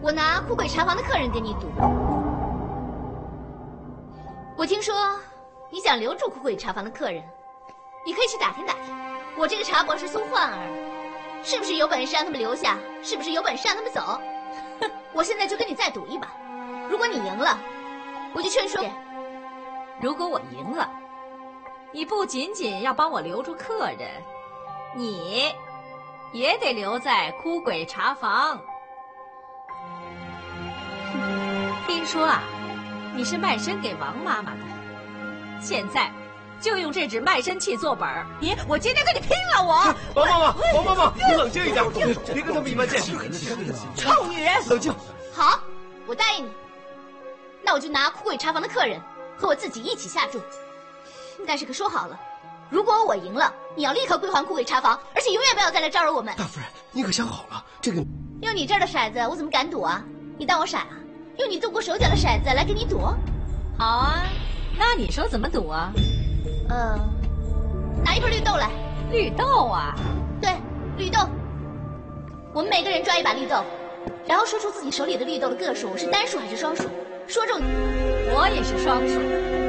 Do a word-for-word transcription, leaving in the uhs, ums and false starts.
我拿富贵茶房的客人跟你赌。我听说你想留住富贵茶房的客人，你可以去打听打听，我这个茶博士苏焕儿，是不是有本事让他们留下？是不是有本事让他们走？我现在就跟你再赌一把，如果你赢了，我就劝说。 如果我赢了，你不仅仅要帮我留住客人，你也得留在枯鬼茶房。听说啊，你是卖身给王妈妈的，现在就用这纸卖身契做本儿。你，我今天跟你拼了！我王妈妈，王妈妈，你冷静一点，别跟他们一般见识。 臭女人！ 冷静。 好，我答应你。那我就拿枯鬼茶房的客人和我自己一起下注。但是可说好了，如果我赢了，你要立刻归还枯鬼茶房，而且永远不要再来招惹我们。 大夫人，你可想好了？这个用你这儿的骰子，我怎么敢赌啊？你当我傻啊？用你动过手脚的骰子来跟你赌？ 好啊，那你说怎么赌啊？ 呃，拿一份绿豆来。 绿豆啊？ 对，绿豆。我们每个人抓一把绿豆，然后说出自己手里的绿豆的个数是单数还是双数。说中， 我也是双数。